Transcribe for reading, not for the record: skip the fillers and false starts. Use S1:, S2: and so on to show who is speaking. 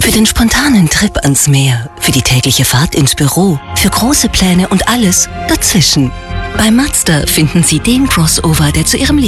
S1: Für den spontanen Trip ans Meer, für die tägliche Fahrt ins Büro, für große Pläne und alles dazwischen. Bei Mazda finden Sie den Crossover, der zu Ihrem